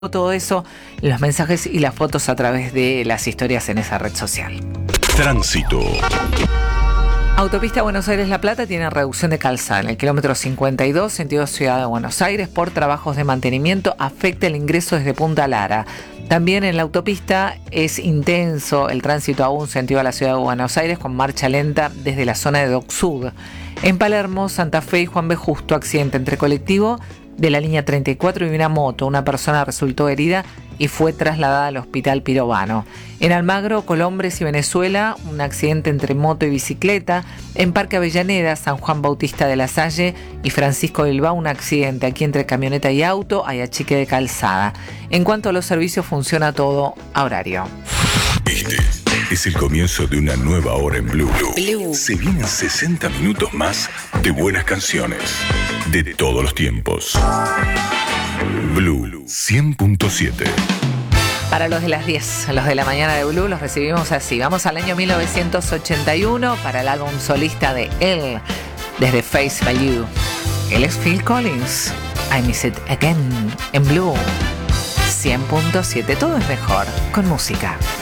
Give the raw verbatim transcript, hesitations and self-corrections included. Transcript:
todo eso, los mensajes y las fotos a través de las historias en esa red social. Tránsito. Autopista Buenos Aires-La Plata tiene reducción de calzada en el kilómetro cincuenta y dos, sentido Ciudad de Buenos Aires, por trabajos de mantenimiento. Afecta el ingreso desde Punta Lara. También en la autopista es intenso el tránsito aún sentido a la Ciudad de Buenos Aires, con marcha lenta desde la zona de Dock Sud. En Palermo, Santa Fe y Juan B. Justo, accidente entre colectivo de la línea treinta y cuatro y una moto. Una persona resultó herida y fue trasladada al hospital Pirovano. En Almagro, Colombres y Venezuela, un accidente entre moto y bicicleta. En Parque Avellaneda, San Juan Bautista de la Salle y Francisco Bilbao, un accidente aquí entre camioneta y auto, hay achique de calzada. En cuanto a los servicios, funciona todo a horario. Este es el comienzo de una nueva hora en Blue. Blue. Se vienen sesenta minutos más de buenas canciones de todos los tiempos. Blue cien punto siete. Para los de las diez, los de la mañana de Blue, los recibimos así. Vamos al año mil novecientos ochenta y uno para el álbum solista de él, desde Face Value. Él es Phil Collins. I Miss It Again en Blue cien punto siete. Todo es mejor con música.